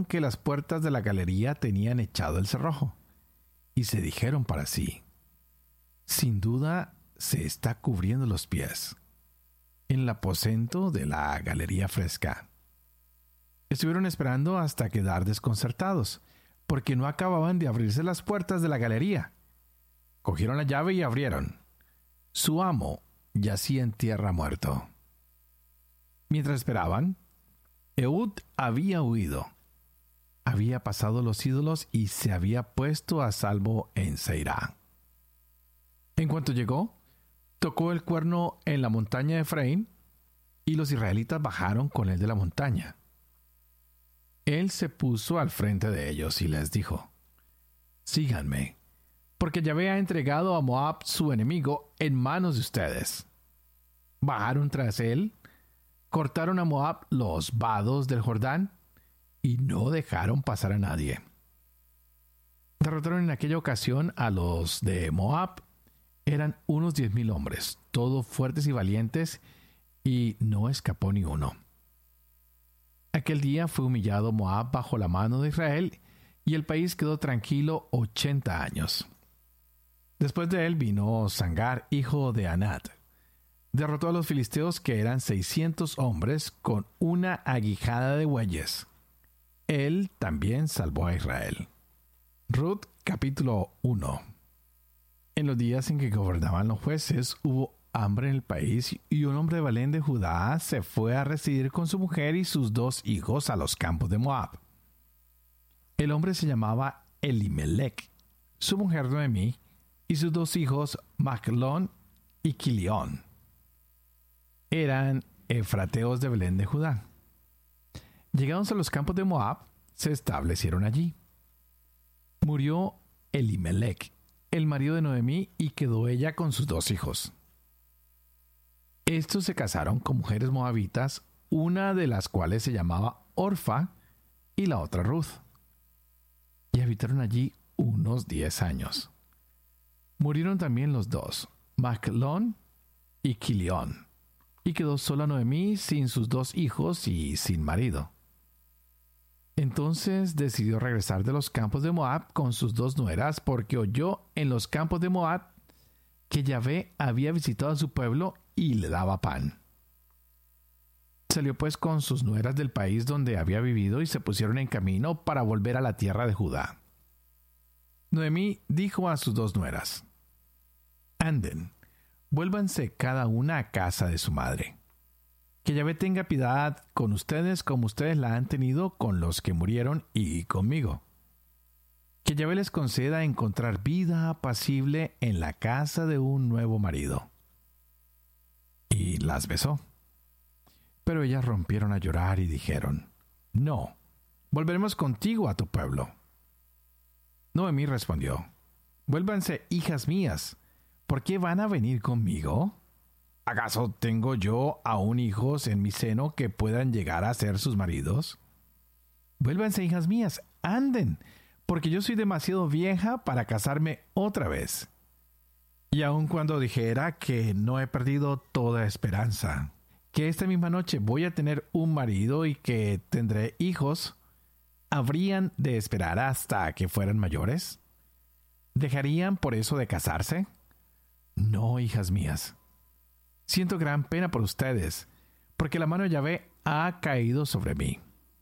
vieron que las puertas de la galería tenían echado el cerrojo, y se dijeron para sí: sin duda se está cubriendo los pies en el aposento de la galería fresca. Estuvieron esperando hasta quedar desconcertados, porque no acababan de abrirse las puertas de la galería. Cogieron la llave y abrieron. Su amo yacía en tierra muerto. Mientras esperaban, Ehud había huido. Había pasado los ídolos y se había puesto a salvo en Seirá. En cuanto llegó, tocó el cuerno en la montaña de Efraín, y los israelitas bajaron con él de la montaña. Él se puso al frente de ellos y les dijo: síganme, porque Yahvé ha entregado a Moab, su enemigo, en manos de ustedes. Bajaron tras él, cortaron a Moab los vados del Jordán y no dejaron pasar a nadie. Derrotaron en aquella ocasión a los de Moab. Eran unos 10,000 hombres, todos fuertes y valientes, y no escapó ni uno. Aquel día fue humillado Moab bajo la mano de Israel, y el país quedó tranquilo 80 años. Después de él vino Sangar, hijo de Anat. Derrotó a los filisteos, que eran 600 hombres, con una aguijada de bueyes. Él también salvó a Israel. Ruth, capítulo 1. En los días en que gobernaban los jueces, hubo hambre en el país, y un hombre de Belén de Judá se fue a residir con su mujer y sus 2 hijos a los campos de Moab. El hombre se llamaba Elimelech, su mujer Noemí, y sus 2 hijos Maclón y Quilión. Eran efrateos de Belén de Judá. Llegados a los campos de Moab, se establecieron allí. Murió Elimelech, el marido de Noemí, y quedó ella con sus 2 hijos. Estos se casaron con mujeres moabitas, una de las cuales se llamaba Orfa y la otra Ruth. Y habitaron allí unos 10 años. Murieron también los 2, Maclón y Quilión, y quedó sola Noemí sin sus 2 hijos y sin marido. Entonces decidió regresar de los campos de Moab con sus 2 nueras, porque oyó en los campos de Moab que Yahvé había visitado a su pueblo y le daba pan. Salió pues con sus nueras del país donde había vivido y se pusieron en camino para volver a la tierra de Judá. Noemí dijo a sus 2 nueras: anden, vuélvanse cada una a casa de su madre. Que Yahvé tenga piedad con ustedes como ustedes la han tenido con los que murieron y conmigo. Que Yahvé les conceda encontrar vida apacible en la casa de un nuevo marido. Y las besó. Pero ellas rompieron a llorar y dijeron: no, volveremos contigo a tu pueblo. Noemí respondió: vuélvanse, hijas mías, ¿por qué van a venir conmigo? ¿Acaso tengo yo aún hijos en mi seno que puedan llegar a ser sus maridos? Vuélvanse, hijas mías, anden, porque yo soy demasiado vieja para casarme otra vez. Y aun cuando dijera que no he perdido toda esperanza, que esta misma noche voy a tener un marido y que tendré hijos, ¿habrían de esperar hasta que fueran mayores? ¿Dejarían por eso de casarse? No, hijas mías. Siento gran pena por ustedes, porque la mano de Yahvé ha caído sobre mí.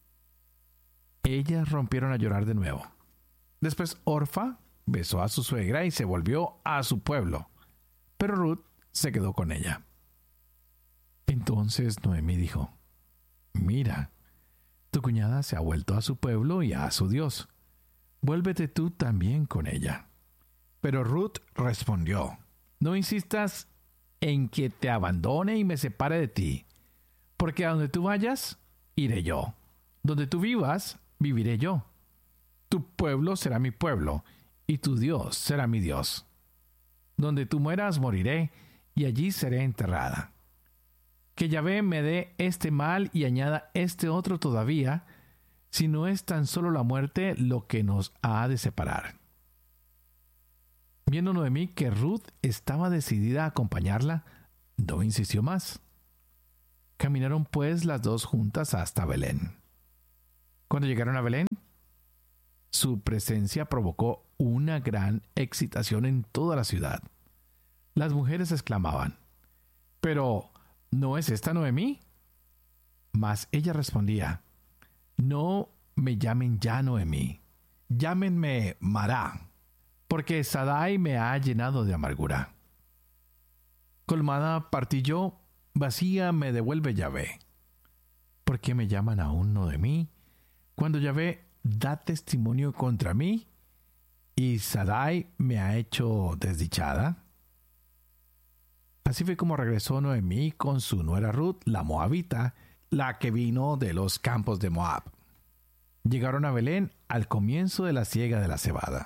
Ellas rompieron a llorar de nuevo. Después Orfa besó a su suegra y se volvió a su pueblo, pero Ruth se quedó con ella. Entonces Noemí dijo: mira, tu cuñada se ha vuelto a su pueblo y a su Dios. Vuélvete tú también con ella. Pero Ruth respondió: no insistas en que te abandone y me separe de ti, porque a donde tú vayas, iré yo. Donde tú vivas, viviré yo. Tu pueblo será mi pueblo, y tu Dios será mi Dios. Donde tú mueras, moriré, y allí seré enterrada. Que Yahvé me dé este mal y añada este otro todavía, si no es tan solo la muerte lo que nos ha de separar. Viendo Noemí que Ruth estaba decidida a acompañarla, no insistió más. Caminaron pues las 2 juntas hasta Belén. Cuando llegaron a Belén, su presencia provocó una gran excitación en toda la ciudad. Las mujeres exclamaban: «¿Pero no es esta Noemí?». Mas ella respondía: «No me llamen ya Noemí, llámenme Mará, porque Sadai me ha llenado de amargura. Colmada partí yo, vacía me devuelve Yahvé. ¿Por qué me llaman aún Noemí, cuando Yahvé da testimonio contra mí y Sadai me ha hecho desdichada?». Así fue como regresó Noemí con su nuera Ruth, la moabita, la que vino de los campos de Moab. Llegaron a Belén al comienzo de la siega de la cebada.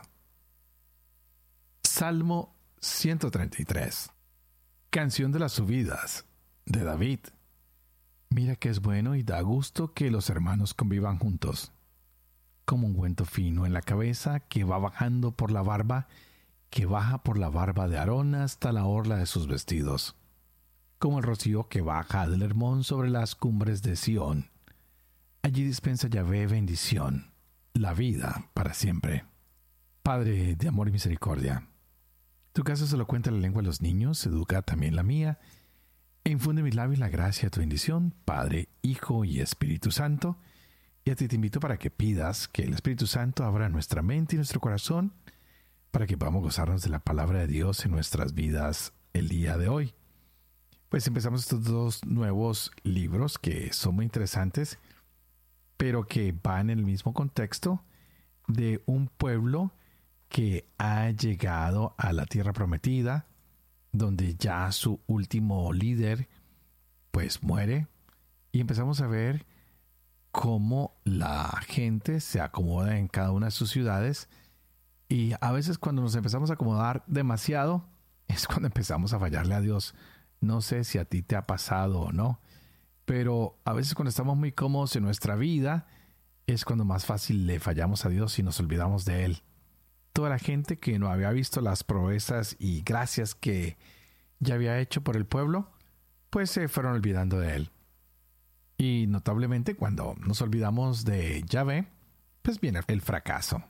Salmo 133. Canción de las subidas, de David. Mira que es bueno y da gusto que los hermanos convivan juntos. Como un ungüento fino en la cabeza que va bajando por la barba, que baja por la barba de Aarón hasta la orla de sus vestidos. Como el rocío que baja del Hermón sobre las cumbres de Sión. Allí dispensa Yahvé bendición, la vida para siempre. Padre de amor y misericordia, tu casa se lo cuenta la lengua de los niños, educa también la mía, e infunde en mis labios la gracia de tu bendición, Padre, Hijo y Espíritu Santo. Y a ti te invito para que pidas que el Espíritu Santo abra nuestra mente y nuestro corazón para que podamos gozarnos de la palabra de Dios en nuestras vidas el día de hoy. Pues empezamos estos dos nuevos libros que son muy interesantes, pero que van en el mismo contexto de un pueblo que ha llegado a la tierra prometida, donde ya su último líder pues muere, y empezamos a ver cómo la gente se acomoda en cada una de sus ciudades. Y a veces cuando nos empezamos a acomodar demasiado es cuando empezamos a fallarle a Dios. No sé si a ti te ha pasado o no, pero a veces cuando estamos muy cómodos en nuestra vida es cuando más fácil le fallamos a Dios y nos olvidamos de Él. Toda la gente que no había visto las proezas y gracias que ya había hecho por el pueblo, pues se fueron olvidando de Él. Y notablemente cuando nos olvidamos de Yahvé, pues viene el fracaso.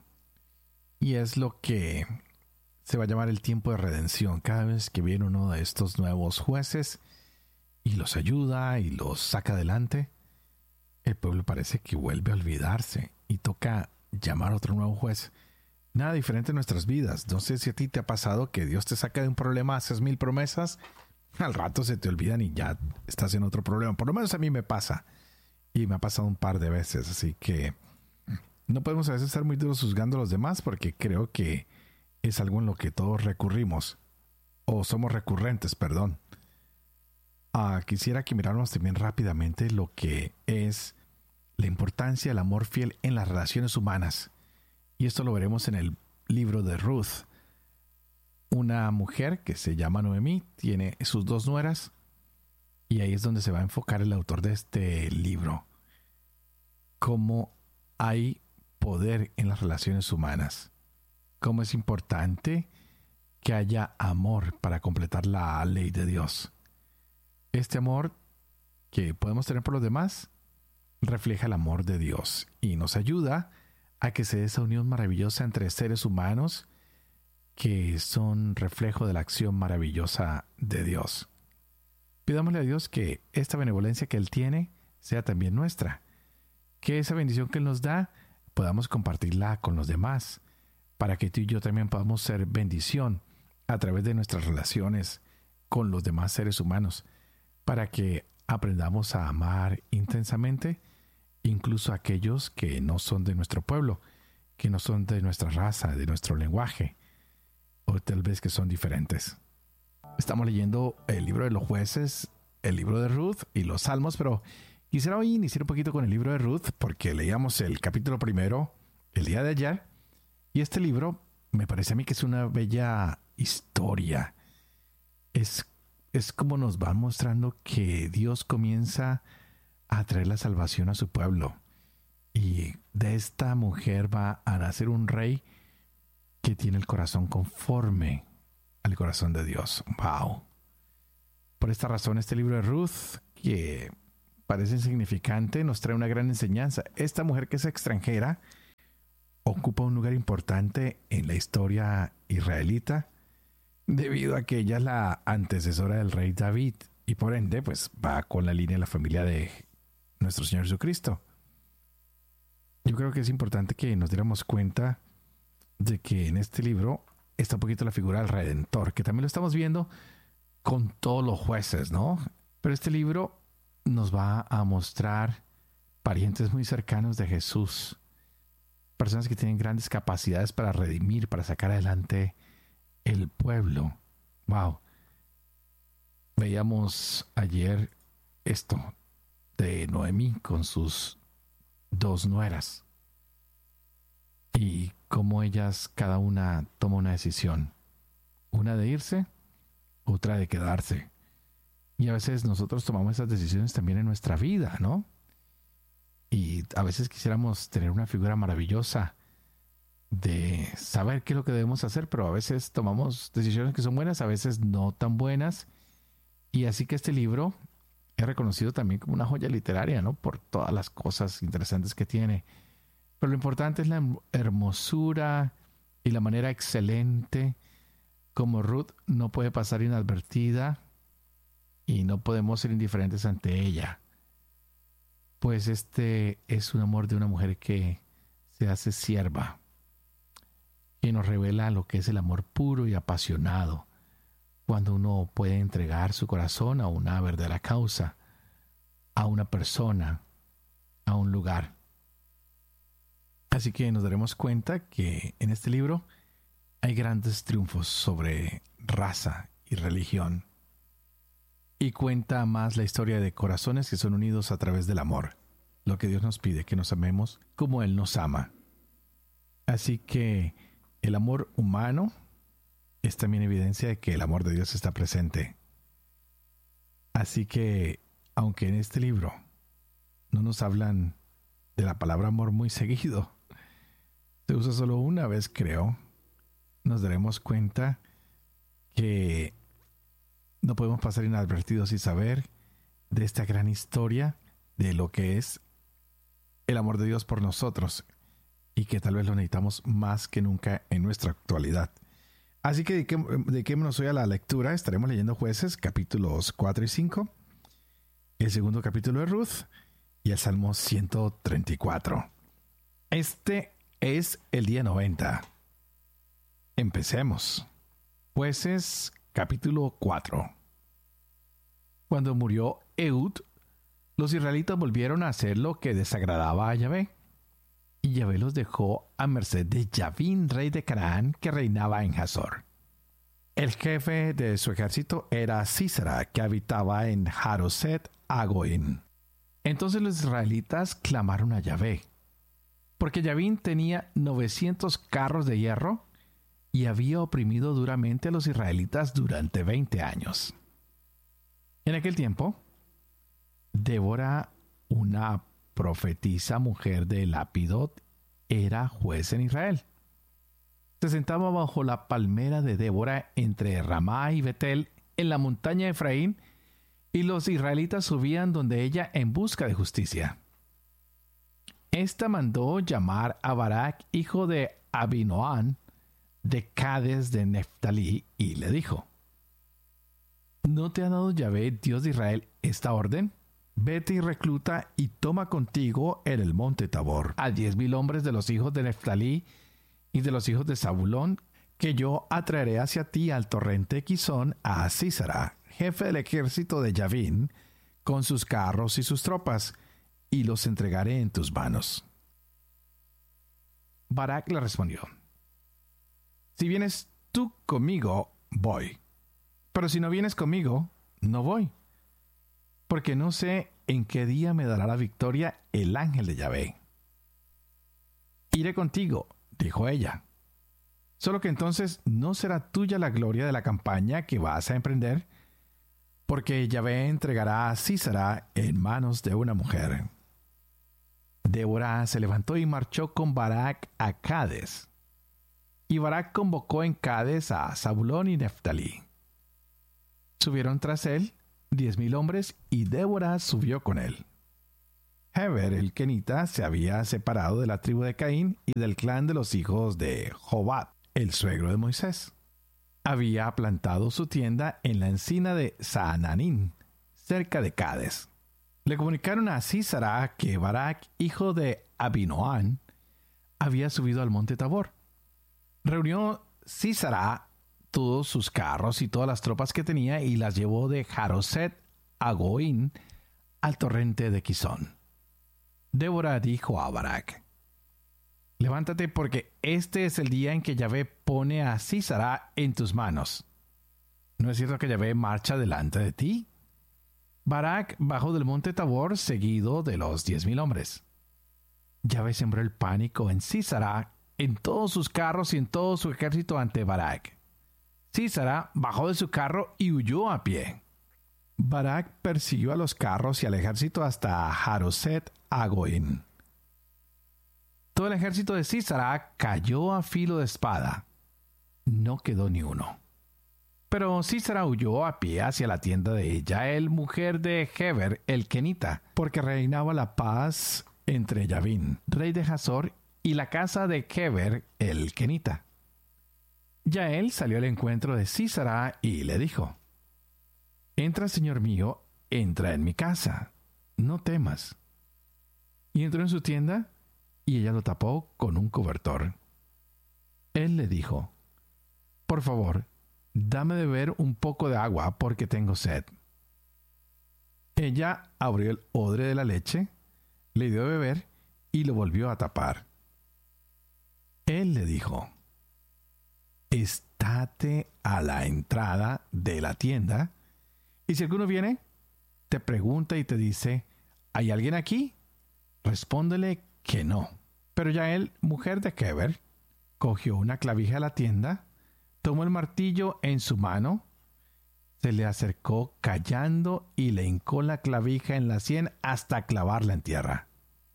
Y es lo que se va a llamar el tiempo de redención. Cada vez que viene uno de estos nuevos jueces y los ayuda y los saca adelante, el pueblo parece que vuelve a olvidarse y toca llamar a otro nuevo juez. Nada diferente en nuestras vidas. No sé si a ti te ha pasado que Dios te saca de un problema, haces 1000 promesas, al rato se te olvidan y ya estás en otro problema. Por lo menos a mí me pasa. Y me ha pasado un par de veces. Así que no podemos a veces estar muy duros juzgando a los demás porque creo que es algo en lo que todos recurrimos. O somos recurrentes, perdón. Quisiera que miráramos también rápidamente lo que es la importancia del amor fiel en las relaciones humanas. Y esto lo veremos en el libro de Ruth. Una mujer que se llama Noemí tiene sus 2 nueras y ahí es donde se va a enfocar el autor de este libro. Cómo hay poder en las relaciones humanas. Cómo es importante que haya amor para completar la ley de Dios. Este amor que podemos tener por los demás refleja el amor de Dios y nos ayuda a que se dé esa unión maravillosa entre seres humanos que son reflejo de la acción maravillosa de Dios. Pidámosle a Dios que esta benevolencia que Él tiene sea también nuestra, que esa bendición que Él nos da podamos compartirla con los demás, para que tú y yo también podamos ser bendición a través de nuestras relaciones con los demás seres humanos, para que aprendamos a amar intensamente incluso a aquellos que no son de nuestro pueblo, que no son de nuestra raza, de nuestro lenguaje, o tal vez que son diferentes. Estamos leyendo el libro de los jueces, el libro de Ruth y los salmos, pero quisiera hoy iniciar un poquito con el libro de Ruth, porque leíamos el capítulo 1 el día de ayer, y este libro me parece a mí que es una bella historia. Es como nos va mostrando que Dios comienza a traer la salvación a su pueblo, y de esta mujer va a nacer un rey que tiene el corazón conforme al corazón de Dios. ¡Wow! Por esta razón, este libro de Ruth, que parece insignificante, nos trae una gran enseñanza. Esta mujer que es extranjera ocupa un lugar importante en la historia israelita debido a que ella es la antecesora del rey David y por ende pues va con la línea de la familia de nuestro Señor Jesucristo. Yo creo que es importante que nos diéramos cuenta de que en este libro está un poquito la figura del Redentor, que también lo estamos viendo con todos los jueces, ¿no? Pero este libro nos va a mostrar parientes muy cercanos de Jesús, personas que tienen grandes capacidades para redimir, para sacar adelante el pueblo. Wow. Veíamos ayer esto de Noemí con sus 2 nueras y cómo ellas cada una toma una decisión, una de irse, otra de quedarse. Y a veces nosotros tomamos esas decisiones también en nuestra vida, ¿no? Y a veces quisiéramos tener una figura maravillosa de saber qué es lo que debemos hacer, pero a veces tomamos decisiones que son buenas, a veces no tan buenas. Y así que este libro es reconocido también como una joya literaria, ¿no? Por todas las cosas interesantes que tiene. Pero lo importante es la hermosura y la manera excelente como Ruth no puede pasar inadvertida y no podemos ser indiferentes ante ella. Pues este es un amor de una mujer que se hace sierva, que nos revela lo que es el amor puro y apasionado, cuando uno puede entregar su corazón a una verdadera causa, a una persona, a un lugar. Así que nos daremos cuenta que en este libro hay grandes triunfos sobre raza y religión. Y cuenta más la historia de corazones que son unidos a través del amor. Lo que Dios nos pide, que nos amemos como Él nos ama. Así que el amor humano es también evidencia de que el amor de Dios está presente. Así que, aunque en este libro no nos hablan de la palabra amor muy seguido, se usa solo una vez, creo, nos daremos cuenta que no podemos pasar inadvertidos y saber de esta gran historia de lo que es el amor de Dios por nosotros y que tal vez lo necesitamos más que nunca en nuestra actualidad. Así que dediquémonos hoy a la lectura. Estaremos leyendo Jueces, capítulos 4 y 5, el segundo capítulo de Ruth y el Salmo 134. Este es el día 90. Empecemos. Jueces, capítulo 4. Cuando murió Ehud, los israelitas volvieron a hacer lo que desagradaba a Yahvé. Y Yahvé los dejó a merced de Yavín, rey de Canaán, que reinaba en Hazor. El jefe de su ejército era Sísara, que habitaba en Haroset Hagoim. Entonces los israelitas clamaron a Yahvé, porque Yavín tenía 900 carros de hierro y había oprimido duramente a los israelitas durante 20 años. En aquel tiempo, Débora, una profetisa mujer de Lapidot, era juez en Israel. Se sentaba bajo la palmera de Débora entre Ramá y Betel en la montaña de Efraín, y los israelitas subían donde ella en busca de justicia. Esta mandó llamar a Barak, hijo de Abinoam, de Cades de Neftalí, y le dijo: ¿No te ha dado Yahvé, Dios de Israel, esta orden? Vete y recluta y toma contigo en el monte Tabor a 10,000 hombres de los hijos de Neftalí y de los hijos de Zabulón, que yo atraeré hacia ti al torrente Quizón a Sísara, jefe del ejército de Yavín, con sus carros y sus tropas, y los entregaré en tus manos. Barak le respondió: Si vienes tú conmigo, voy. Pero si no vienes conmigo, no voy. Porque no sé en qué día me dará la victoria el ángel de Yahvé. Iré contigo, dijo ella. Solo que entonces no será tuya la gloria de la campaña que vas a emprender, porque Yahvé entregará a Sísara en manos de una mujer. Débora se levantó y marchó con Barak a Cades. Y Barak convocó en Cades a Zabulón y Neftalí. Subieron tras él 10,000 hombres, y Débora subió con él. Heber el kenita se había separado de la tribu de Caín y del clan de los hijos de Jobab, el suegro de Moisés. Había plantado su tienda en la encina de Saananín, cerca de Cades. Le comunicaron a Sísara que Barak, hijo de Abinoam, había subido al monte Tabor. Reunió Sísara todos sus carros y todas las tropas que tenía y las llevó de Jaroset a Goín al torrente de Quizón. Débora dijo a Barak: levántate, porque este es el día en que Yahvé pone a Sísara en tus manos. ¿No es cierto que Yahvé marcha delante de ti? Barak bajó del monte Tabor seguido de los 10,000 hombres. Yahvé sembró el pánico en Sísara, en todos sus carros y en todo su ejército ante Barak. Sísara bajó de su carro y huyó a pie. Barak persiguió a los carros y al ejército hasta Jaroset Agoín. Todo el ejército de Sísara cayó a filo de espada. No quedó ni uno. Pero Sísara huyó a pie hacia la tienda de Yael, mujer de Heber el kenita, porque reinaba la paz entre Yavín, rey de Hazor, y la casa de Heber el kenita. Yael salió al encuentro de Sísara y le dijo: entra, señor mío, entra en mi casa, no temas. Y entró en su tienda, y ella lo tapó con un cobertor. Él le dijo: por favor, dame de beber un poco de agua, porque tengo sed. Ella abrió el odre de la leche, le dio de beber y lo volvió a tapar. Él le dijo: estate a la entrada de la tienda, y si alguno viene, te pregunta y te dice: ¿hay alguien aquí? Respóndele que no. Pero Yael, mujer de Heber, cogió una clavija de la tienda, tomó el martillo en su mano, se le acercó callando y le hincó la clavija en la sien hasta clavarla en tierra.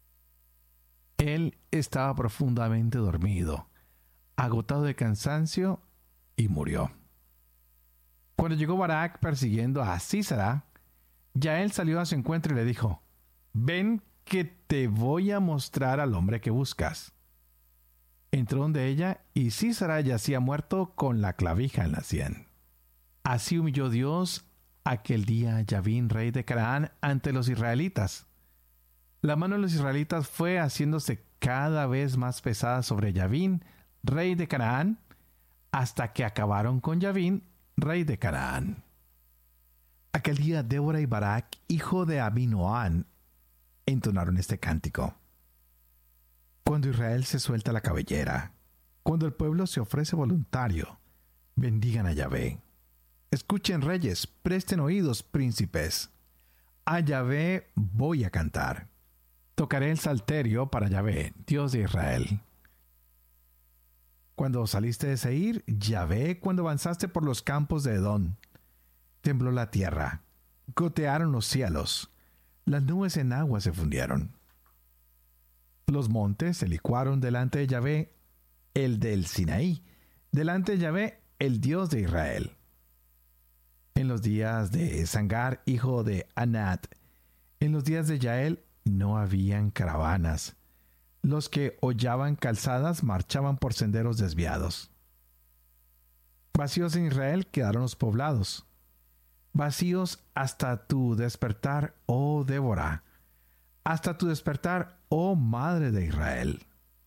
Él estaba profundamente dormido, agotado de cansancio, y murió. Cuando llegó Barak persiguiendo a Sísara, Yael salió a su encuentro y le dijo: ven, que te voy a mostrar al hombre que buscas. Entró donde ella, y Sísara yacía muerto con la clavija en la sien. Así humilló Dios aquel día a Yavín, rey de Canaán, ante los israelitas. La mano de los israelitas fue haciéndose cada vez más pesada sobre Yavín, rey de Canaán, hasta que acabaron con Yavín, rey de Canaán. Aquel día Débora y Barak, hijo de Abinoam, entonaron este cántico: cuando Israel se suelta la cabellera, cuando el pueblo se ofrece voluntario, bendigan a Yahvé. Escuchen, reyes, presten oídos, príncipes. A Yahvé voy a cantar. Tocaré el salterio para Yahvé, Dios de Israel. Cuando saliste de Seir, Yahvé, cuando avanzaste por los campos de Edom, tembló la tierra, gotearon los cielos, las nubes en agua se fundieron. Los montes se licuaron delante de Yahvé, el del Sinaí, delante de Yahvé, el Dios de Israel. En los días de Sangar, hijo de Anat, en los días de Yael, no habían caravanas. Los que hollaban calzadas marchaban por senderos desviados. Vacíos en Israel quedaron los poblados. Vacíos hasta tu despertar, oh Débora, hasta tu despertar, oh Madre de Israel.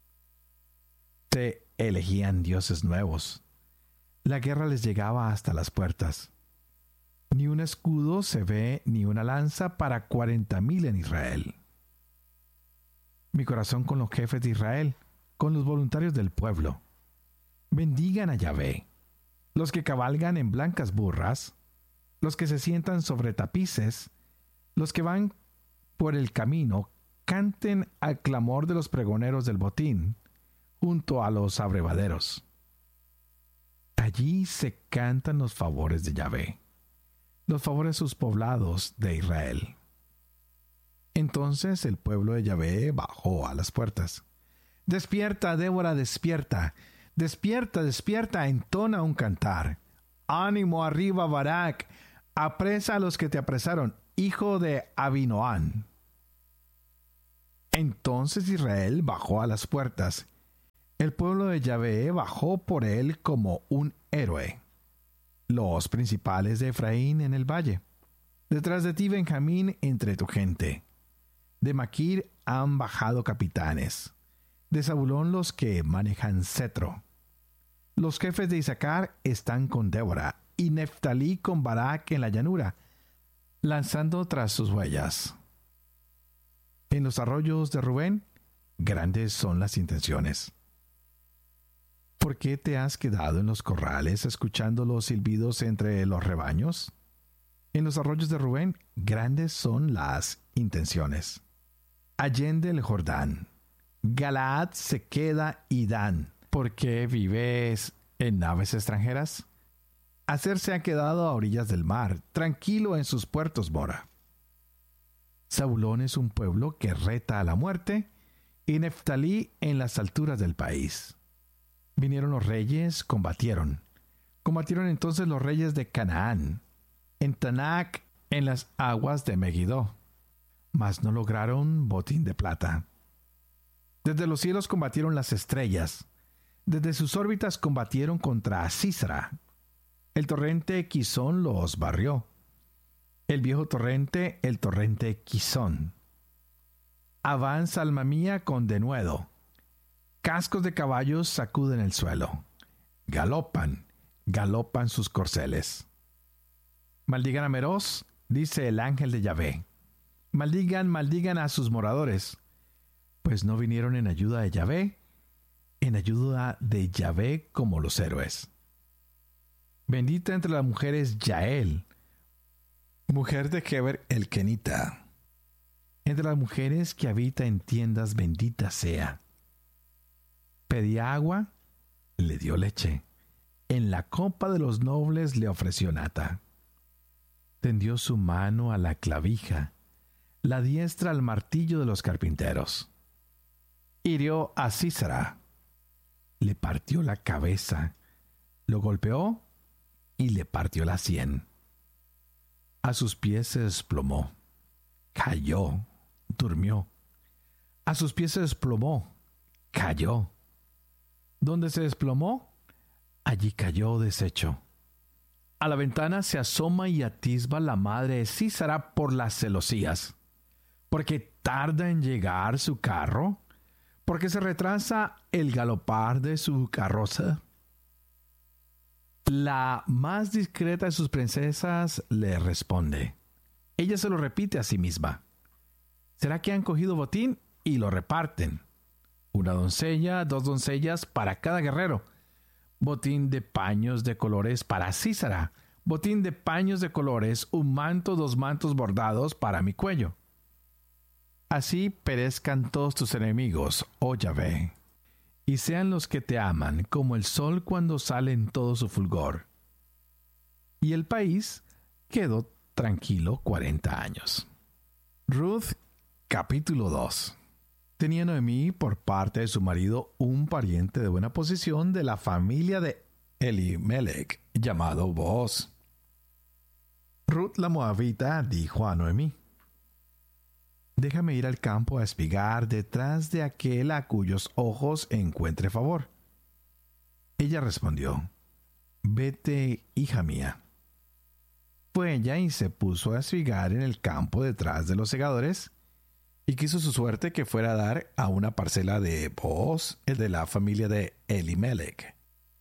Te elegían dioses nuevos. La guerra les llegaba hasta las puertas. Ni un escudo se ve, ni una lanza para 40,000 en Israel. Mi corazón con los jefes de Israel, con los voluntarios del pueblo. Bendigan a Yahvé. Los que cabalgan en blancas burras, los que se sientan sobre tapices, los que van por el camino, canten al clamor de los pregoneros del botín, junto a los abrevaderos. Allí se cantan los favores de Yahvé, los favores de sus poblados de Israel. Entonces el pueblo de Yahvé bajó a las puertas. Despierta, Débora, despierta. Despierta, despierta, entona un cantar. Ánimo arriba, Barak. Apresa a los que te apresaron, hijo de Abinoam. Entonces Israel bajó a las puertas. El pueblo de Yahvé bajó por él como un héroe. Los principales de Efraín en el valle. Detrás de ti, Benjamín, entre tu gente. De Maquir han bajado capitanes. De Zabulón los que manejan cetro. Los jefes de Isaacar están con Débora, y Neftalí con Barak en la llanura, lanzando tras sus huellas. En los arroyos de Rubén, grandes son las intenciones. ¿Por qué te has quedado en los corrales escuchando los silbidos entre los rebaños? En los arroyos de Rubén, grandes son las intenciones. Allende el Jordán, Galaad se queda y Dan. ¿Por qué vives en naves extranjeras? Aser se ha quedado a orillas del mar, tranquilo en sus puertos mora. Zabulón es un pueblo que reta a la muerte, y Neftalí en las alturas del país. Vinieron los reyes, combatieron. Combatieron entonces los reyes de Canaán, en Tanac, en las aguas de Megiddo, mas no lograron botín de plata. Desde los cielos combatieron las estrellas, desde sus órbitas combatieron contra Sísara. El torrente Quizón los barrió. El viejo torrente, el torrente Quizón. Avanza, alma mía, con denuedo. Cascos de caballos sacuden el suelo. Galopan, galopan sus corceles. Maldigan a Meroz, dice el ángel de Yahvé. Maldigan, maldigan a sus moradores, pues no vinieron en ayuda de Yahvé, en ayuda de Yahvé como los héroes. Bendita entre las mujeres Yael, mujer de Heber el Kenita. Entre las mujeres que habita en tiendas, bendita sea. Pedía agua, le dio leche. En la copa de los nobles le ofreció nata. Tendió su mano a la clavija, la diestra al martillo de los carpinteros. Hirió a Sísara, le partió la cabeza, lo golpeó y le partió la sien. A sus pies se desplomó, cayó, durmió. A sus pies se desplomó, cayó. ¿Dónde se desplomó? Allí cayó deshecho. A la ventana se asoma y atisba la madre de Sísara por las celosías. Porque tarda en llegar su carro, porque se retrasa el galopar de su carroza. La más discreta de sus princesas le responde. Ella se lo repite a sí misma. ¿Será que han cogido botín y lo reparten? Una doncella, 2 doncellas para cada guerrero. Botín de paños de colores para Sísara. Botín de paños de colores, 1 manto, 2 mantos bordados para mi cuello. Así perezcan todos tus enemigos, oh Yahvé, y sean los que te aman como el sol cuando sale en todo su fulgor. Y el país quedó tranquilo 40 años. Ruth, capítulo 2. Tenía Noemí por parte de su marido un pariente de buena posición de la familia de Elimelech, llamado Booz. Ruth la moabita dijo a Noemí: déjame ir al campo a espigar detrás de aquel a cuyos ojos encuentre favor. Ella respondió: vete, hija mía. Fue ella y se puso a espigar en el campo detrás de los segadores, y quiso su suerte que fuera a dar a una parcela de Booz, el de la familia de Elimelech.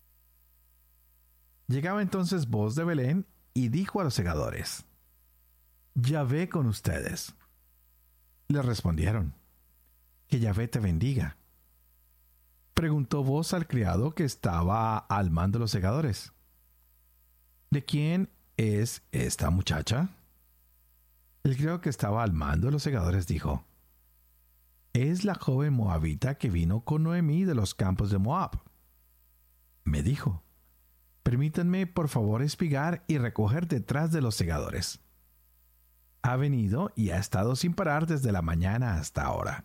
Llegaba entonces Booz de Belén y dijo a los segadores: Yahvé con ustedes. Le respondieron: que Yahvé te bendiga. Preguntó Booz al criado que estaba al mando de los segadores: ¿de quién es esta muchacha? El criado que estaba al mando de los segadores dijo: es la joven moabita que vino con Noemí de los campos de Moab. Me dijo: permítanme por favor espigar y recoger detrás de los segadores. Ha venido y ha estado sin parar desde la mañana hasta ahora.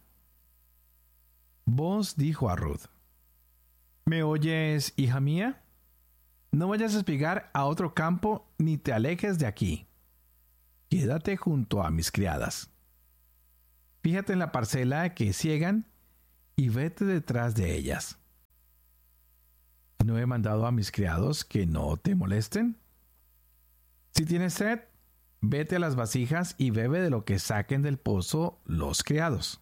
Booz dijo a Ruth: ¿me oyes, hija mía? No vayas a espigar a otro campo ni te alejes de aquí. Quédate junto a mis criadas. Fíjate en la parcela que siegan y vete detrás de ellas. ¿No he mandado a mis criados que no te molesten? Si tienes sed, vete a las vasijas y bebe de lo que saquen del pozo los criados.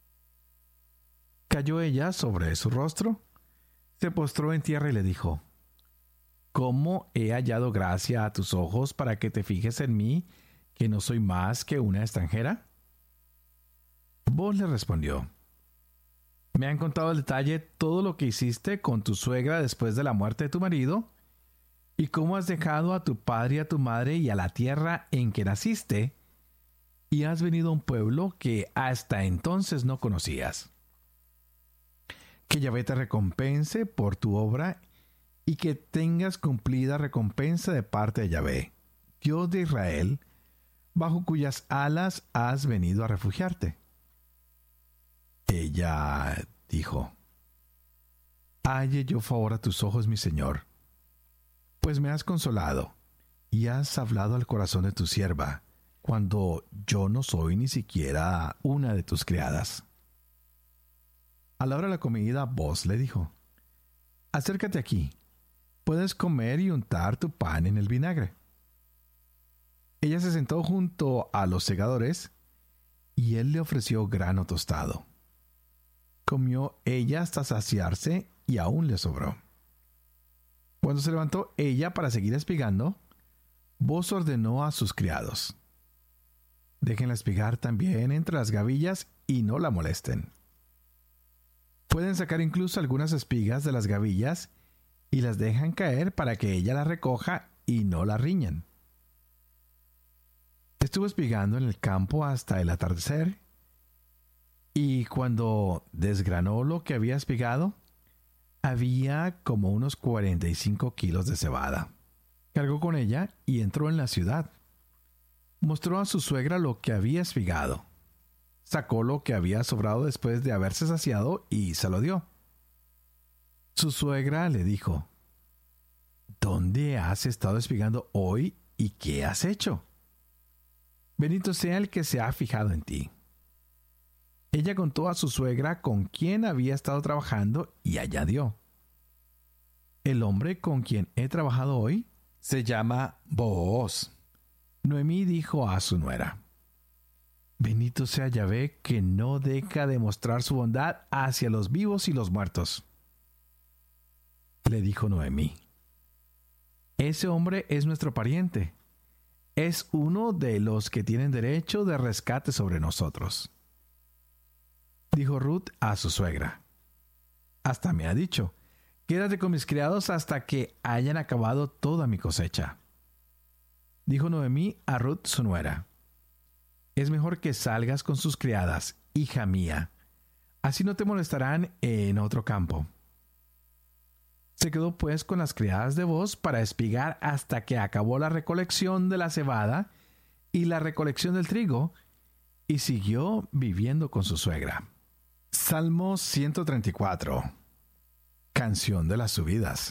Cayó ella sobre su rostro, se postró en tierra y le dijo: ¿Cómo he hallado gracia a tus ojos para que te fijes en mí, que no soy más que una extranjera? Vos le respondió: Me han contado al detalle todo lo que hiciste con tu suegra después de la muerte de tu marido, y cómo has dejado a tu padre y a tu madre y a la tierra en que naciste, y has venido a un pueblo que hasta entonces no conocías. Que Yahvé te recompense por tu obra y que tengas cumplida recompensa de parte de Yahvé, Dios de Israel, bajo cuyas alas has venido a refugiarte. Ella dijo: Halle yo favor a tus ojos, mi señor, pues me has consolado y has hablado al corazón de tu sierva, cuando yo no soy ni siquiera una de tus criadas. A la hora de la comida, Boz le dijo: Acércate aquí, puedes comer y untar tu pan en el vinagre. Ella se sentó junto a los segadores y él le ofreció grano tostado. Comió ella hasta saciarse y aún le sobró. Cuando se levantó ella para seguir espigando, Boz ordenó a sus criados: Déjenla espigar también entre las gavillas y no la molesten. Pueden sacar incluso algunas espigas de las gavillas y las dejan caer para que ella las recoja y no la riñan. Estuvo espigando en el campo hasta el atardecer, y cuando desgranó lo que había espigado, había como unos 45 kilos de cebada. Cargó con ella y entró en la ciudad. Mostró a su suegra lo que había espigado. Sacó lo que había sobrado después de haberse saciado y se lo dio. Su suegra le dijo: ¿Dónde has estado espigando hoy y qué has hecho? Bendito sea el que se ha fijado en ti. Ella contó a su suegra con quién había estado trabajando y añadió: El hombre con quien he trabajado hoy se llama Booz. Noemí dijo a su nuera: Bendito sea Yahvé, que no deja de mostrar su bondad hacia los vivos y los muertos. Le dijo Noemí: Ese hombre es nuestro pariente. Es uno de los que tienen derecho de rescate sobre nosotros. Dijo Ruth a su suegra: Hasta me ha dicho: Quédate con mis criados hasta que hayan acabado toda mi cosecha. Dijo Noemí a Ruth su nuera: Es mejor que salgas con sus criadas, hija mía. Así no te molestarán en otro campo. Se quedó pues con las criadas de Boz para espigar hasta que acabó la recolección de la cebada y la recolección del trigo, y siguió viviendo con su suegra. Salmo 134. Canción de las subidas.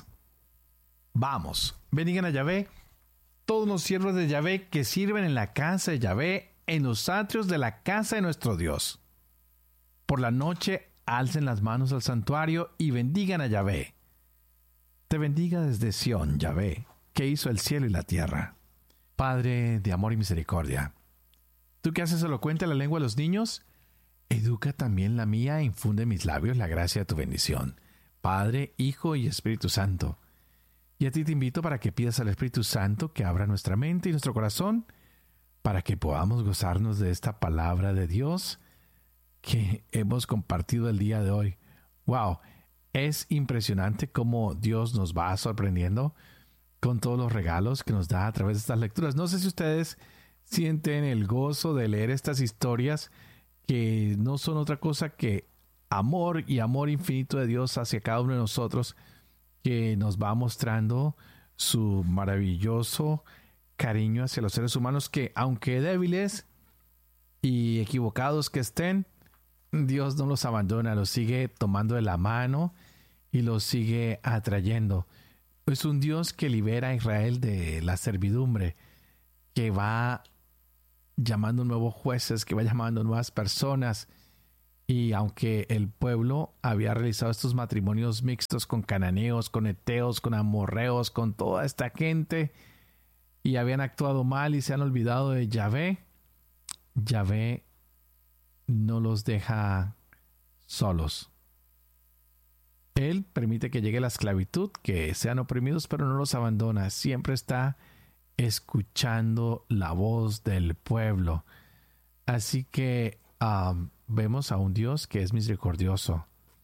Vamos, bendigan a Yahvé, todos los siervos de Yahvé que sirven en la casa de Yahvé, en los atrios de la casa de nuestro Dios. Por la noche alcen las manos al santuario y bendigan a Yahvé. Te bendiga desde Sión, Yahvé, que hizo el cielo y la tierra. Padre de amor y misericordia, tú que haces elocuente la lengua de los niños, educa también la mía e infunde en mis labios la gracia de tu bendición. Padre, Hijo y Espíritu Santo. Y a ti te invito para que pidas al Espíritu Santo que abra nuestra mente y nuestro corazón para que podamos gozarnos de esta palabra de Dios que hemos compartido el día de hoy. ¡Wow! Es impresionante cómo Dios nos va sorprendiendo con todos los regalos que nos da a través de estas lecturas. No sé si ustedes sienten el gozo de leer estas historias que no son otra cosa que amor y amor infinito de Dios hacia cada uno de nosotros, que nos va mostrando su maravilloso cariño hacia los seres humanos que, aunque débiles y equivocados que estén, Dios no los abandona, los sigue tomando de la mano y los sigue atrayendo. Es un Dios que libera a Israel de la servidumbre, que va llamando nuevos jueces, que va llamando nuevas personas. Y aunque el pueblo había realizado estos matrimonios mixtos con cananeos, con heteos, con amorreos, con toda esta gente, y habían actuado mal y se han olvidado de Yahvé, Yahvé no los deja solos. Él permite que llegue la esclavitud, que sean oprimidos, pero no los abandona. Siempre está escuchando la voz del pueblo. Así que vemos a un Dios que es misericordioso,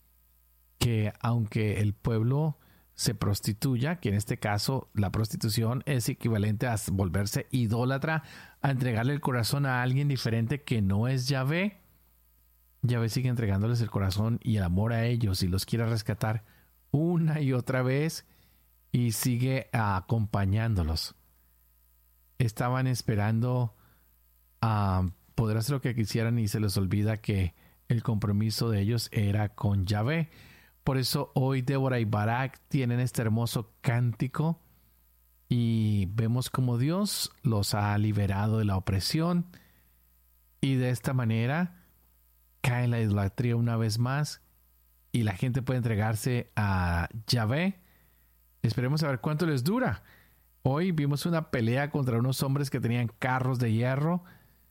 que aunque el pueblo se prostituya, que en este caso la prostitución es equivalente a volverse idólatra, a entregarle el corazón a alguien diferente que no es Yahvé, Yahvé sigue entregándoles el corazón y el amor a ellos y los quiere rescatar una y otra vez y sigue acompañándolos. Estaban esperando a poder hacer lo que quisieran y se les olvida que el compromiso de ellos era con Yahvé. Por eso hoy Débora y Barak tienen este hermoso cántico y vemos cómo Dios los ha liberado de la opresión y de esta manera cae la idolatría una vez más y la gente puede entregarse a Yahvé. Esperemos a ver cuánto les dura. Hoy vimos una pelea contra unos hombres que tenían carros de hierro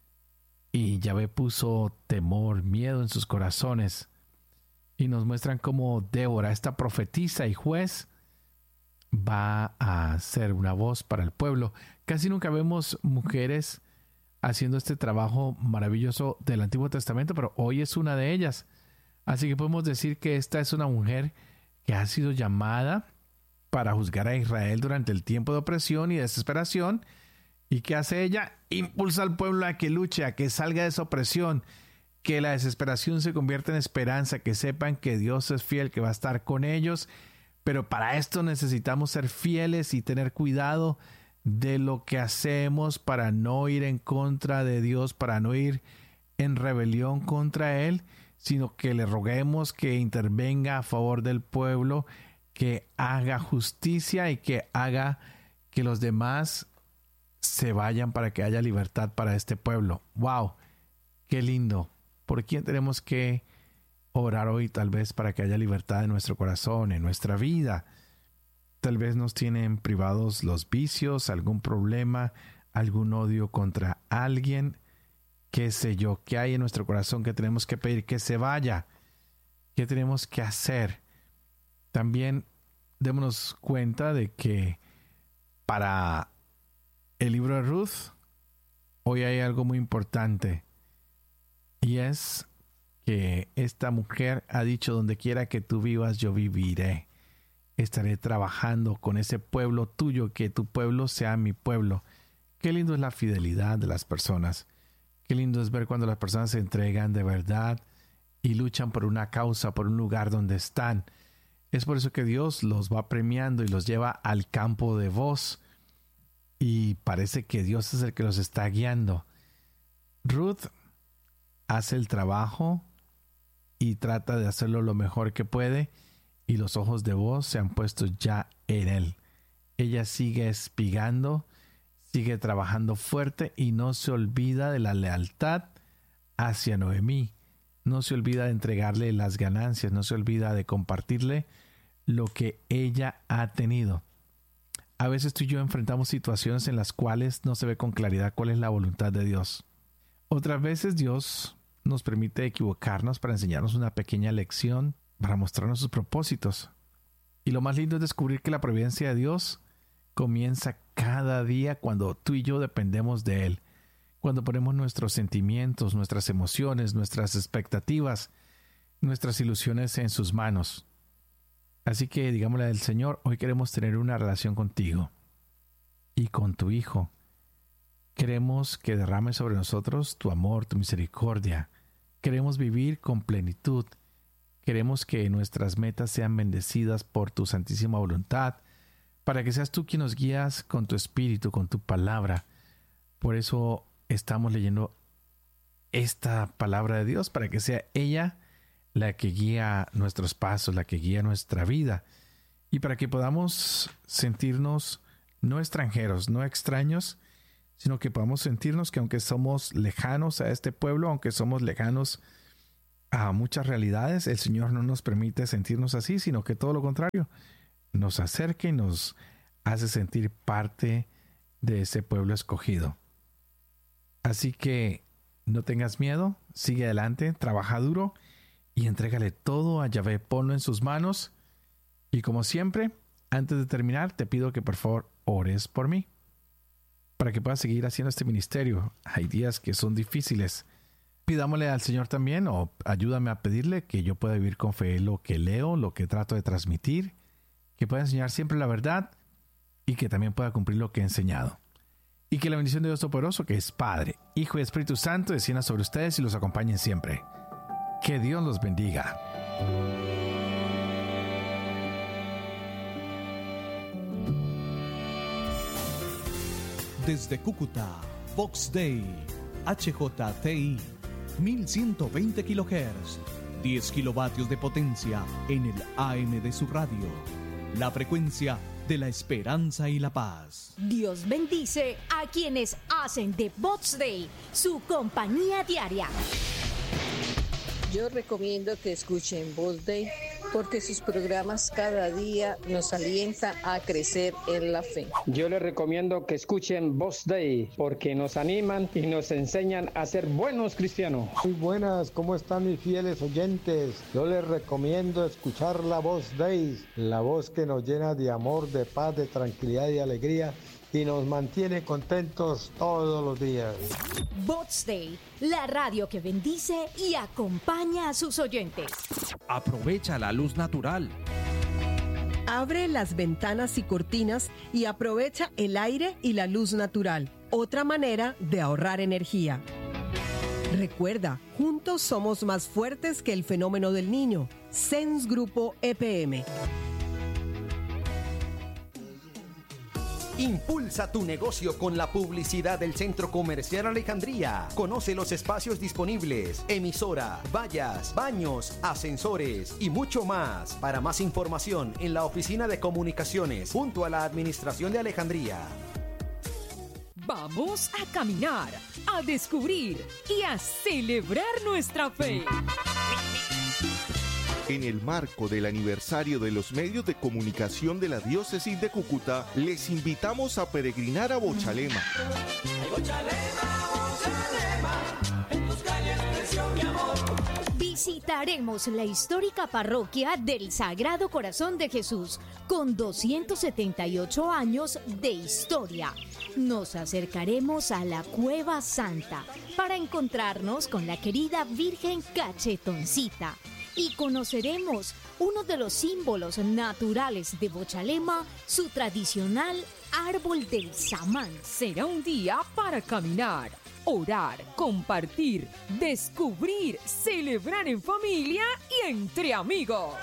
y Yahvé puso temor, miedo en sus corazones. Y nos muestran cómo Débora, esta profetisa y juez, va a ser una voz para el pueblo. Casi nunca vemos mujeres haciendo este trabajo maravilloso del Antiguo Testamento, pero hoy es una de ellas. Así que podemos decir que esta es una mujer que ha sido llamada para juzgar a Israel durante el tiempo de opresión y desesperación. ¿Y qué hace ella? Impulsa al pueblo a que luche, a que salga de esa opresión, que la desesperación se convierta en esperanza, que sepan que Dios es fiel, que va a estar con ellos. Pero para esto necesitamos ser fieles y tener cuidado de lo que hacemos para no ir en contra de Dios, para no ir en rebelión contra Él, sino que le roguemos que intervenga a favor del pueblo, que haga justicia y que haga que los demás se vayan para que haya libertad para este pueblo. ¡Wow! ¡Qué lindo! ¿Por quién tenemos que orar hoy tal vez para que haya libertad en nuestro corazón, en nuestra vida? Tal vez nos tienen privados los vicios, algún problema, algún odio contra alguien, qué sé yo, qué hay en nuestro corazón que tenemos que pedir que se vaya, qué tenemos que hacer. También démonos cuenta de que para el libro de Ruth, hoy hay algo muy importante y es que esta mujer ha dicho: donde quiera que tú vivas, yo viviré. Estaré trabajando con ese pueblo tuyo, que tu pueblo sea mi pueblo. Qué lindo es la fidelidad de las personas. Qué lindo es ver cuando las personas se entregan de verdad y luchan por una causa, por un lugar donde están. Es por eso que Dios los va premiando y los lleva al campo de voz. Y parece que Dios es el que los está guiando. Ruth hace el trabajo y trata de hacerlo lo mejor que puede. Y los ojos de Boaz se han puesto ya en él. Ella sigue espigando, sigue trabajando fuerte y no se olvida de la lealtad hacia Noemí. No se olvida de entregarle las ganancias, no se olvida de compartirle lo que ella ha tenido. A veces tú y yo enfrentamos situaciones en las cuales no se ve con claridad cuál es la voluntad de Dios. Otras veces Dios nos permite equivocarnos para enseñarnos una pequeña lección, para mostrarnos sus propósitos. Y lo más lindo es descubrir que la providencia de Dios comienza cada día cuando tú y yo dependemos de Él, cuando ponemos nuestros sentimientos, nuestras emociones, nuestras expectativas, nuestras ilusiones en sus manos. Así que digámosle al Señor: hoy queremos tener una relación contigo y con tu Hijo. Queremos que derrames sobre nosotros tu amor, tu misericordia. Queremos vivir con plenitud. Queremos que nuestras metas sean bendecidas por tu santísima voluntad, para que seas tú quien nos guías con tu espíritu, con tu palabra. Por eso estamos leyendo esta palabra de Dios, para que sea ella la que guía nuestros pasos, la que guía nuestra vida, y para que podamos sentirnos no extranjeros, no extraños, sino que podamos sentirnos que aunque somos lejanos a este pueblo, aunque somos lejanos a muchas realidades, el Señor no nos permite sentirnos así, sino que todo lo contrario, nos acerca y nos hace sentir parte de ese pueblo escogido. Así que no tengas miedo, sigue adelante, trabaja duro y entrégale todo a Yahvé, ponlo en sus manos. Y como siempre, antes de terminar, te pido que por favor ores por mí, para que puedas seguir haciendo este ministerio. Hay días que son difíciles. Pidámosle al Señor también, o ayúdame a pedirle que yo pueda vivir con fe lo que leo, lo que trato de transmitir, que pueda enseñar siempre la verdad y que también pueda cumplir lo que he enseñado. Y que la bendición de Dios Todopoderoso, que es Padre, Hijo y Espíritu Santo, descienda sobre ustedes y los acompañen siempre. Que Dios los bendiga. Desde Cúcuta, Vox Day, HJTI, 1120 kHz, 10 kilovatios de potencia en el AM de su radio. La frecuencia de la esperanza y la paz. Dios bendice a quienes hacen de Vox Day su compañía diaria. Yo recomiendo que escuchen Vox Day porque sus programas cada día nos alientan a crecer en la fe. Yo les recomiendo que escuchen Vox Day porque nos animan y nos enseñan a ser buenos cristianos. Muy buenas, ¿cómo están mis fieles oyentes? Yo les recomiendo escuchar la Vox Day, la voz que nos llena de amor, de paz, de tranquilidad y alegría y nos mantiene contentos todos los días. Vox Day, la radio que bendice y acompaña a sus oyentes. Aprovecha la luz natural. Abre las ventanas y cortinas y aprovecha el aire y la luz natural. Otra manera de ahorrar energía. Recuerda, juntos somos más fuertes que el fenómeno del niño. SENS Grupo EPM. Impulsa tu negocio con la publicidad del Centro Comercial Alejandría. Conoce los espacios disponibles, emisora, vallas, baños, ascensores y mucho más. Para más información en la Oficina de Comunicaciones junto a la Administración de Alejandría. Vamos a caminar, a descubrir y a celebrar nuestra fe. En el marco del aniversario de los medios de comunicación de la Diócesis de Cúcuta, les invitamos a peregrinar a Bochalema. Visitaremos la histórica parroquia del Sagrado Corazón de Jesús, con 278 años de historia. Nos acercaremos a la Cueva Santa para encontrarnos con la querida Virgen Cachetoncita. Y conoceremos uno de los símbolos naturales de Bochalema, su tradicional árbol del samán. Será un día para caminar, orar, compartir, descubrir, celebrar en familia y entre amigos.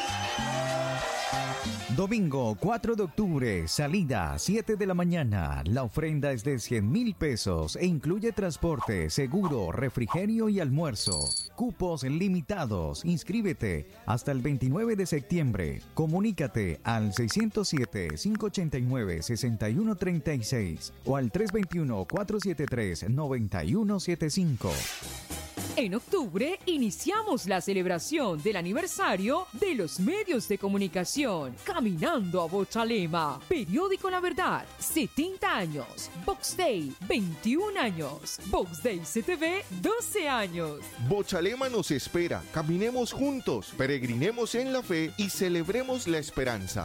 Domingo 4 de octubre, salida 7 de la mañana. La ofrenda es de 100,000 pesos e incluye transporte, seguro, refrigerio y almuerzo. Cupos limitados. Inscríbete hasta el 29 de septiembre. Comunícate al 607-589-6136 o al 321-473-9175. En octubre iniciamos la celebración del aniversario de los medios de comunicación. Caminando a Bochalema. Periódico La Verdad, 70 años. Vox Day, 21 años. Vox Day CTV, 12 años. Bochalema nos espera. Caminemos juntos, peregrinemos en la fe y celebremos la esperanza.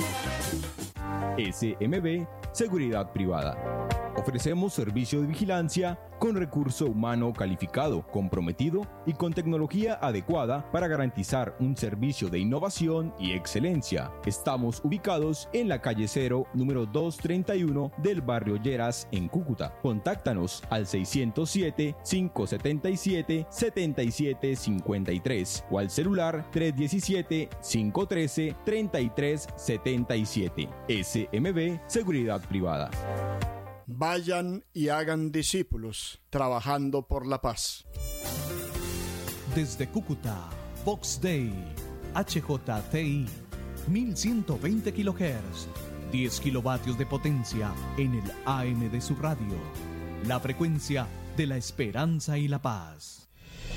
SMB Seguridad Privada. Ofrecemos servicio de vigilancia con recurso humano calificado, comprometido y con tecnología adecuada para garantizar un servicio de innovación y excelencia. Estamos ubicados en la calle 0, número 231 del barrio Lleras, en Cúcuta. Contáctanos al 607-577-7753 o al celular 317-513-3377. SMB Seguridad Privada. Vayan y hagan discípulos, trabajando por la paz. Desde Cúcuta, Vox Day, HJTI, 1120 kHz, 10 kilovatios de potencia en el AM de su radio. La frecuencia de la esperanza y la paz.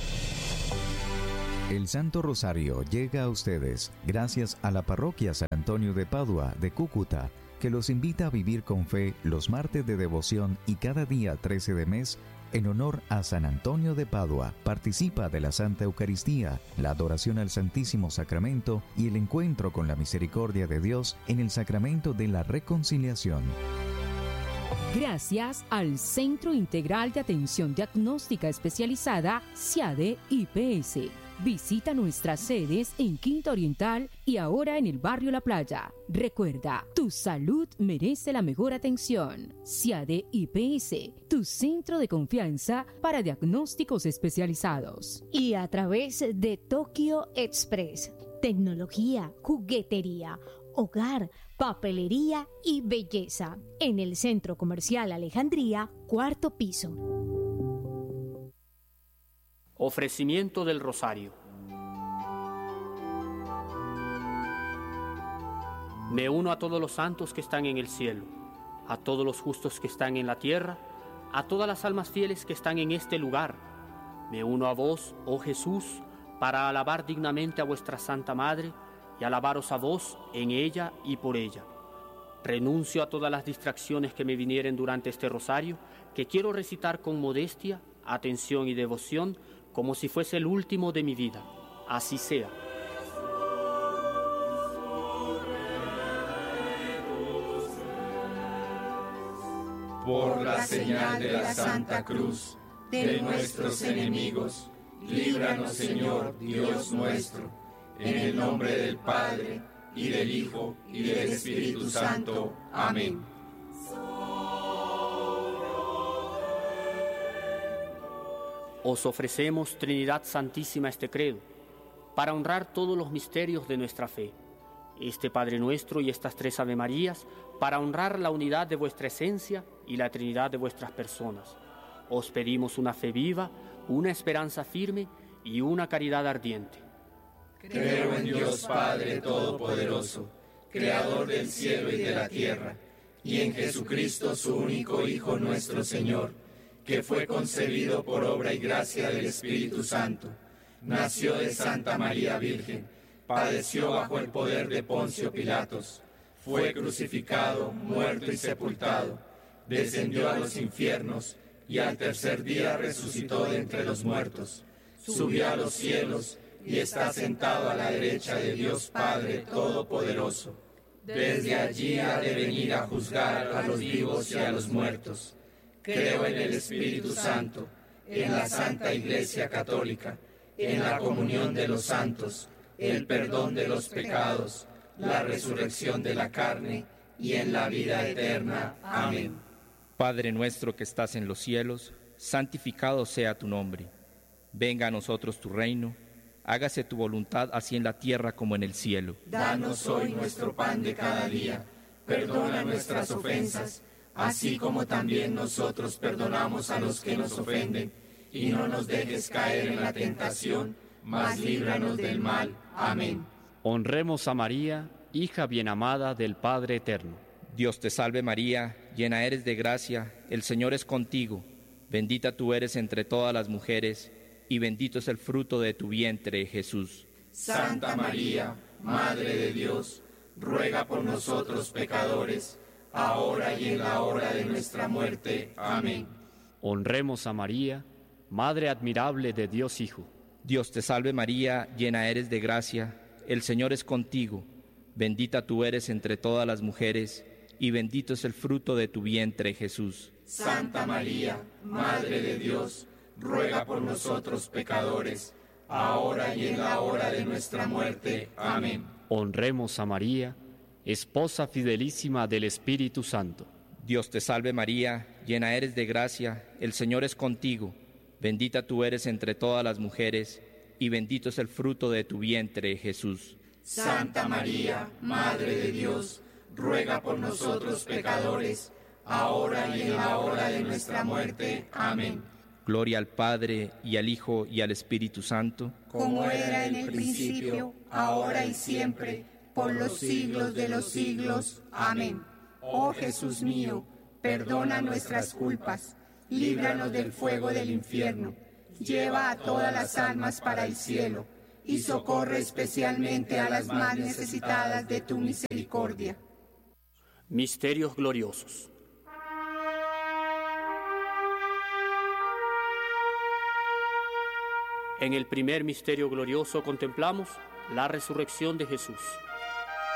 El Santo Rosario llega a ustedes gracias a la Parroquia San Antonio de Padua de Cúcuta, que los invita a vivir con fe los martes de devoción y cada día 13 de mes en honor a San Antonio de Padua. Participa de la Santa Eucaristía, la adoración al Santísimo Sacramento y el encuentro con la misericordia de Dios en el Sacramento de la Reconciliación. Gracias al Centro Integral de Atención Diagnóstica Especializada, CIADE-IPS. Visita nuestras sedes en Quinta Oriental y ahora en el barrio La Playa. Recuerda, tu salud merece la mejor atención. CIADE-IPS, tu centro de confianza para diagnósticos especializados. Y a través de Tokyo Express, tecnología, juguetería, hogar, papelería y belleza. En el Centro Comercial Alejandría, 4º piso. Ofrecimiento del Rosario. Me uno a todos los santos que están en el cielo, a todos los justos que están en la tierra, a todas las almas fieles que están en este lugar. Me uno a vos, oh Jesús, para alabar dignamente a vuestra Santa Madre y alabaros a vos en ella y por ella. Renuncio a todas las distracciones que me vinieren durante este rosario, que quiero recitar con modestia, atención y devoción, como si fuese el último de mi vida. Así sea. Por la señal de la Santa Cruz de nuestros enemigos, líbranos, Señor, Dios nuestro, en el nombre del Padre, y del Hijo, y del Espíritu Santo. Amén. Os ofrecemos, Trinidad Santísima, este credo, para honrar todos los misterios de nuestra fe, este Padre Nuestro y estas 3 Ave Marías, para honrar la unidad de vuestra esencia y la Trinidad de vuestras personas. Os pedimos una fe viva, una esperanza firme y una caridad ardiente. Creo en Dios Padre Todopoderoso, Creador del cielo y de la tierra, y en Jesucristo, su único Hijo nuestro Señor, que fue concebido por obra y gracia del Espíritu Santo, nació de Santa María Virgen, padeció bajo el poder de Poncio Pilatos, fue crucificado, muerto y sepultado, descendió a los infiernos y al tercer día resucitó de entre los muertos, subió a los cielos y está sentado a la derecha de Dios Padre Todopoderoso. Desde allí ha de venir a juzgar a los vivos y a los muertos. Creo en el Espíritu Santo, en la Santa Iglesia Católica, en la comunión de los santos, el perdón de los pecados, la resurrección de la carne y en la vida eterna. Amén. Padre nuestro que estás en los cielos, santificado sea tu nombre. Venga a nosotros tu reino, hágase tu voluntad así en la tierra como en el cielo. Danos hoy nuestro pan de cada día, perdona nuestras ofensas, así como también nosotros perdonamos a los que nos ofenden, y no nos dejes caer en la tentación, mas líbranos del mal. Amén. Honremos a María, hija bien amada del Padre Eterno. Dios te salve María, llena eres de gracia, el Señor es contigo. Bendita tú eres entre todas las mujeres, y bendito es el fruto de tu vientre, Jesús. Santa María, Madre de Dios, ruega por nosotros pecadores, ahora y en la hora de nuestra muerte. Amén. Honremos a María, Madre admirable de Dios Hijo. Dios te salve María, llena eres de gracia, el Señor es contigo. Bendita tú eres entre todas las mujeres, y bendito es el fruto de tu vientre, Jesús. Santa María, Madre de Dios, ruega por nosotros pecadores, ahora y en la hora de nuestra muerte. Amén. Honremos a María, esposa fidelísima del Espíritu Santo. Dios te salve María, llena eres de gracia, el Señor es contigo. Bendita tú eres entre todas las mujeres, y bendito es el fruto de tu vientre, Jesús. Santa María, Madre de Dios, ruega por nosotros pecadores, ahora y en la hora de nuestra muerte. Amén. Gloria al Padre, y al Hijo, y al Espíritu Santo. Como era en el principio, ahora y siempre, por los siglos de los siglos. Amén. Oh Jesús mío, perdona nuestras culpas, líbranos del fuego del infierno, lleva a todas las almas para el cielo, y socorre especialmente a las más necesitadas de tu misericordia. Misterios gloriosos. En el primer misterio glorioso contemplamos la resurrección de Jesús.